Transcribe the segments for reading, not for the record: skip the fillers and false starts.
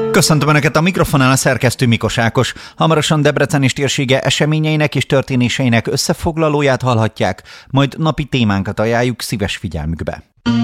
Köszöntöm Önöket, a mikrofonán a szerkesztő Mikos Ákos. Hamarosan Debrecen és térsége eseményeinek és történéseinek összefoglalóját hallhatják, majd napi témánkat ajánljuk szíves figyelmükbe.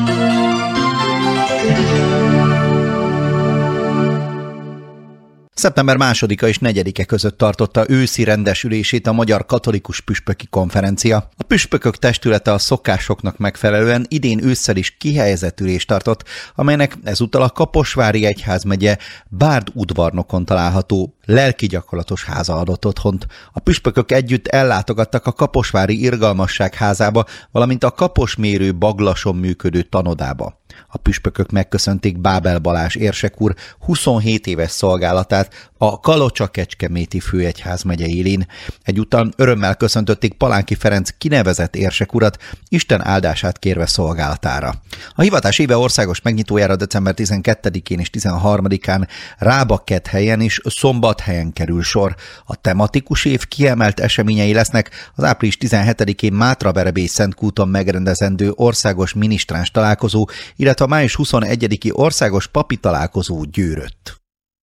Szeptember 2-a és 4-e között tartotta őszi rendesülését a Magyar Katolikus Püspöki Konferencia. A püspökök testülete a szokásoknak megfelelően idén ősszel is kihelyezett ülést tartott, amelynek ezúttal a Kaposvári Egyházmegye Bárd udvarnokon található lelki gyakorlatos háza adott otthont. A püspökök együtt ellátogattak a Kaposvári Irgalmasság házába, valamint a Kaposmérő Baglason működő tanodába. A püspökök megköszönték Bábel Balázs érsek úr 27 éves szolgálatát a Kalocsa-Kecskeméti főegyházmegye élén. Egyúttal örömmel köszöntötték Palánki Ferenc kinevezett érsek urat, Isten áldását kérve szolgálatára. A hivatás éve országos megnyitójára december 12-én és 13-án Rába-Ketthelyen és Szombathelyen kerül sor. A tematikus év kiemelt eseményei lesznek az április 17-én Mátraverebély Szentkúton megrendezendő országos minisztráns találkozó, illetve a május 21-i országos papi találkozó Győrött.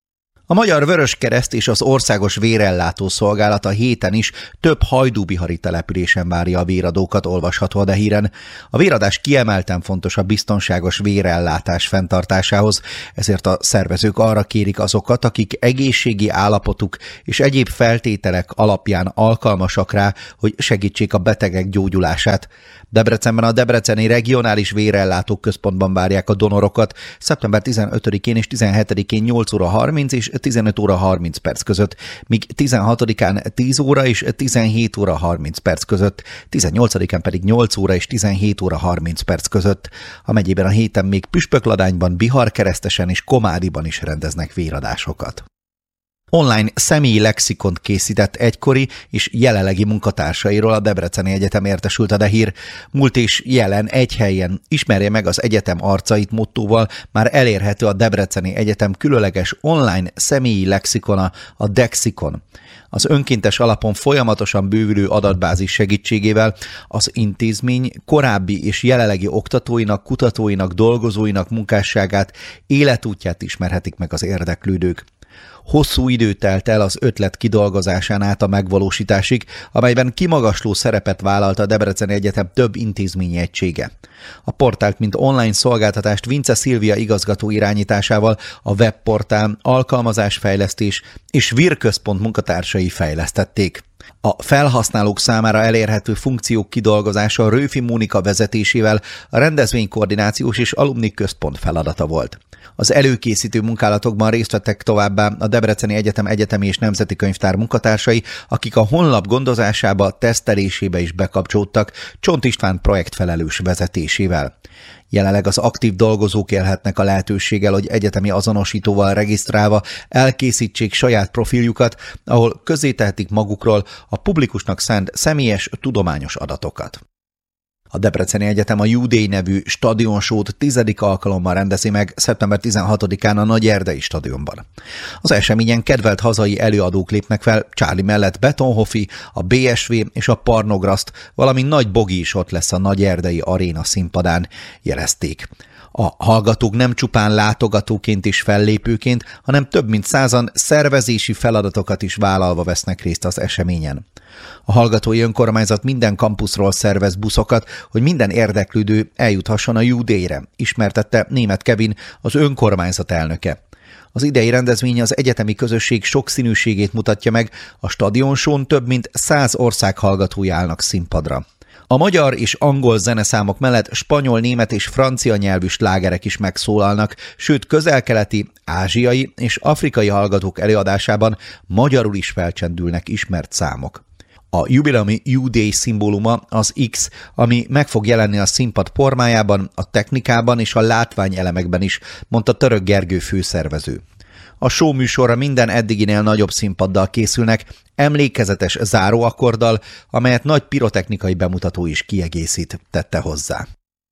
A Magyar Vöröskereszt és az Országos Vérellátó Szolgálat a héten is több hajdúbihari településen várja a véradókat, olvasható a híren. A véradás kiemelten fontos a biztonságos vérellátás fenntartásához, ezért a szervezők arra kérik azokat, akik egészségi állapotuk és egyéb feltételek alapján alkalmasak rá, hogy segítsék a betegek gyógyulását. Debrecenben a Debreceni Regionális Vérellátó Központban várják a donorokat szeptember 15-én és 17-én 8 óra 30 és 15 óra 30 perc között, míg 16-án 10 óra és 17 óra 30 perc között, 18-án pedig 8 óra és 17 óra 30 perc között. A megyében a héten még Püspökladányban, Biharkeresztesen és Komádiban is rendeznek véradásokat. Online személyi lexikont készített egykori és jelenlegi munkatársairól a Debreceni Egyetem értesült a hír. Múlt és jelen egy helyen, ismerje meg az egyetem arcait mottóval már elérhető a Debreceni Egyetem különleges online személyi lexikona, a Dexikon. Az önkéntes alapon folyamatosan bővülő adatbázis segítségével az intézmény korábbi és jelenlegi oktatóinak, kutatóinak, dolgozóinak munkásságát, életútját ismerhetik meg az érdeklődők. Hosszú idő telt el az ötlet kidolgozásán át a megvalósításig, amelyben kimagasló szerepet vállalt a Debreceni Egyetem több intézményi egysége. A portált, mint online szolgáltatást Vince Szilvia igazgató irányításával a webportál, alkalmazásfejlesztés és vír-központ munkatársai fejlesztették. A felhasználók számára elérhető funkciók kidolgozása Rőfi Mónika vezetésével a rendezvénykoordinációs és alumni központ feladata volt. Az előkészítő munkálatokban részt vettek továbbá a Debreceni Egyetem egyetemi és nemzeti könyvtár munkatársai, akik a honlap gondozásába, tesztelésébe is bekapcsolódtak Csont István projektfelelős vezetésével. Jelenleg az aktív dolgozók élhetnek a lehetőséggel, hogy egyetemi azonosítóval regisztrálva elkészítsék saját profiljukat, ahol közzétehetik magukról a publikusnak szánt személyes tudományos adatokat. A Debreceni Egyetem a U-Day nevű stadionsót 10. alkalommal rendezi meg szeptember 16-án a Nagyerdei stadionban. Az eseményen kedvelt hazai előadók lépnek fel, Charlie mellett Betonhofi, a BSV és a Parnograszt, valamint Nagy Bogi is ott lesz a Nagyerdei aréna színpadán, jelezték. A hallgatók nem csupán látogatóként és fellépőként, hanem több mint 100-an szervezési feladatokat is vállalva vesznek részt az eseményen. A hallgatói önkormányzat minden kampuszról szervez buszokat, hogy minden érdeklődő eljuthasson a U-Day-re, ismertette Németh Kevin, az önkormányzat elnöke. Az idei rendezvény az egyetemi közösség sokszínűségét mutatja meg, a stadionsón több mint 100 ország hallgatói állnak színpadra. A magyar és angol zeneszámok mellett spanyol, német és francia nyelvű slágerek is megszólalnak, sőt közel-keleti, ázsiai és afrikai hallgatók előadásában magyarul is felcsendülnek ismert számok. A jubileumi U-Day szimbóluma az X, ami meg fog jelenni a színpad formájában, a technikában és a látványelemekben is, mondta Török Gergő főszervező. A show műsorra minden eddiginél nagyobb színpaddal készülnek, emlékezetes záróakkorddal, amelyet nagy pirotechnikai bemutató is kiegészít, tette hozzá.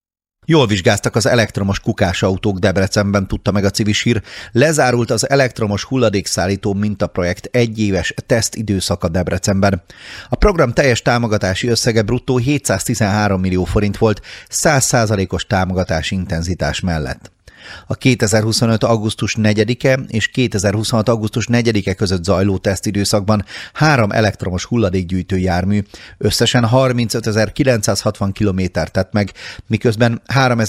Jól vizsgáztak az elektromos kukásautók Debrecenben, tudta meg a Civis Hír. Lezárult az elektromos hulladékszállító mintaprojekt egyéves tesztidőszaka Debrecenben. A program teljes támogatási összege bruttó 713 millió forint volt, 100%-os támogatási intenzitás mellett. A 2025. augusztus 4-e és 2026. augusztus 4-e között zajló tesztidőszakban 3 elektromos hulladékgyűjtő jármű összesen 35.960 kilométert tett meg, miközben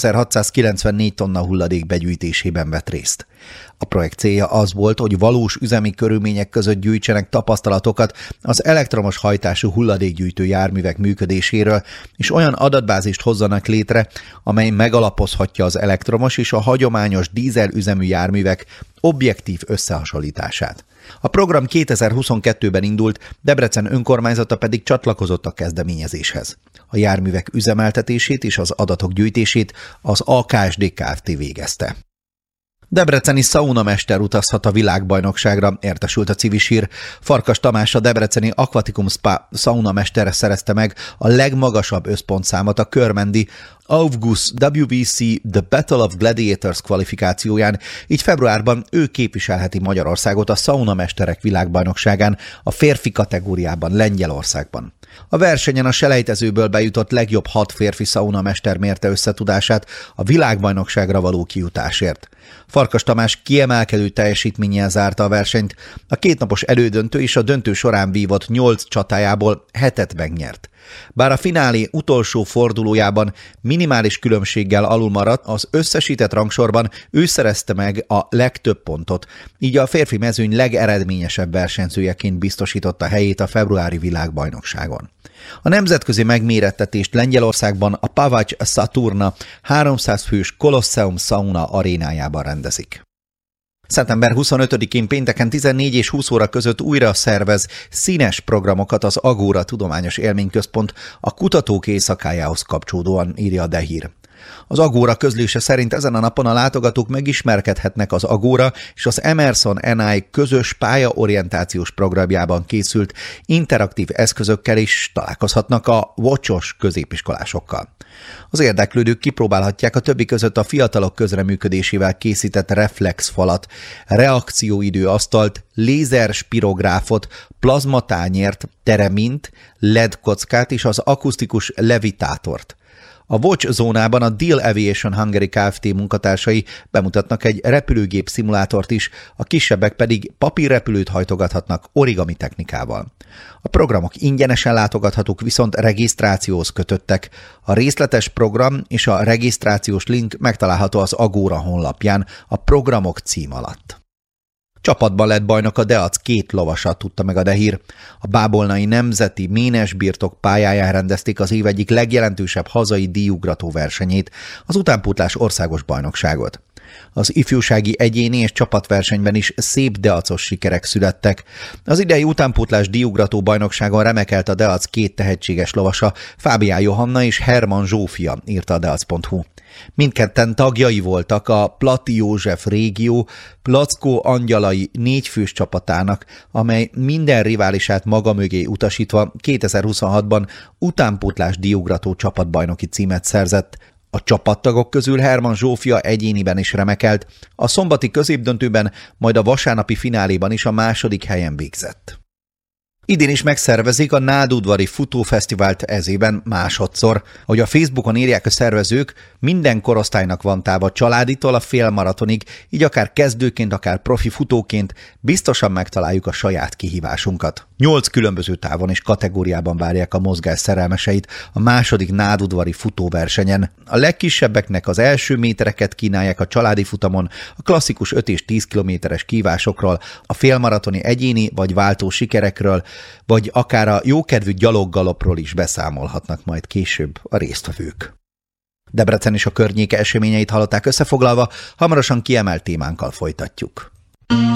3.694 tonna hulladék begyűjtésében vett részt. A projekt célja az volt, hogy valós üzemi körülmények között gyűjtsenek tapasztalatokat az elektromos hajtású hulladékgyűjtő járművek működéséről, és olyan adatbázist hozzanak létre, amely megalapozhatja az elektromos és a hagyományos dízelüzemű járművek objektív összehasonlítását. A program 2022-ben indult, Debrecen önkormányzata pedig csatlakozott a kezdeményezéshez. A járművek üzemeltetését és az adatok gyűjtését az AKSD Kft. Végezte. Debreceni szaunamester utazhat a világbajnokságra, értesült a Civis Hír. Farkas Tamás, a debreceni Aquaticum Spa szaunamestere szerezte meg a legmagasabb összpontszámot a körmendi August WBC The Battle of Gladiators kvalifikációján, így februárban ő képviselheti Magyarországot a szaunamesterek világbajnokságán a férfi kategóriában Lengyelországban. A versenyen a selejtezőből bejutott legjobb 6 férfi szaunamester mérte összetudását a világbajnokságra való kijutásért. Farkas Tamás kiemelkedő teljesítménnyel zárta a versenyt, a 2 napos elődöntő és a döntő során vívott 8 csatájából 7-et megnyert. Bár a finálé utolsó fordulójában minimális különbséggel alul maradt, az összesített rangsorban ő szerezte meg a legtöbb pontot, így a férfi mezőny legeredményesebb versenyzőjeként biztosította helyét a februári világbajnokságon. A nemzetközi megmérettetést Lengyelországban a Pavacs Saturna 300 fős Colosseum Sauna arénájában rendezik. Szeptember 25-én pénteken 14 és 20 óra között újra szervez színes programokat az Agóra Tudományos Élményközpont a kutatók éjszakájához kapcsolódóan, írja a De Hír. Az Agóra közlése szerint ezen a napon a látogatók megismerkedhetnek az Agóra és az Emerson NI közös pályaorientációs programjában készült interaktív eszközökkel is találkozhatnak a watchos középiskolásokkal. Az érdeklődők kipróbálhatják a többi között a fiatalok közreműködésével készített reflexfalat, reakcióidő asztalt, lézerspirográfot, plazmatányért, teremint, LED kockát és az akusztikus levitátort. A Watch zónában a Deal Aviation Hungary Kft. Munkatársai bemutatnak egy repülőgép szimulátort is, a kisebbek pedig papírrepülőt hajtogathatnak origami technikával. A programok ingyenesen látogathatók, viszont regisztrációhoz kötöttek. A részletes program és a regisztrációs link megtalálható az Agóra honlapján a programok cím alatt. Csapatban lett bajnok a Deac 2 lovasa, tudta meg a De Hír. A Bábolnai Nemzeti Ménesbirtok pályáján rendezték az év egyik legjelentősebb hazai díjugrató versenyét, az utánpótlás országos bajnokságot. Az ifjúsági egyéni és csapatversenyben is szép deacos sikerek születtek. Az idei utánpótlás díjugrató bajnokságon remekelt a Deac 2 tehetséges lovasa, Fábián Johanna és Herman Zsófia, írta a deac.hu. Mindketten tagjai voltak a Plati József régió Plackó Angyalai 4 fős csapatának, amely minden riválisát maga mögé utasítva 2026-ban utánpótlás díjugrató csapatbajnoki címet szerzett. A csapattagok közül Herman Zsófia egyéniben is remekelt, a szombati középdöntőben, majd a vasárnapi fináléban is a második helyen végzett. Idén is megszervezik a Nádudvari Futófesztivált ezében másodszor. Ahogy a Facebookon írják a szervezők, minden korosztálynak van táva, családitól a félmaratonig, így akár kezdőként, akár profi futóként biztosan megtaláljuk a saját kihívásunkat. 8 különböző távon és kategóriában várják a mozgás szerelmeseit a második nádudvari futóversenyen. A legkisebbeknek az első métereket kínálják a családi futamon, a klasszikus 5 és 10 kilométeres kívásokról, a félmaratoni egyéni vagy váltó sikerekről, vagy akár a jókedvű gyaloggalopról is beszámolhatnak majd később a résztvevők. Debrecen és a környéke eseményeit hallották összefoglalva, hamarosan kiemelt témánkkal folytatjuk.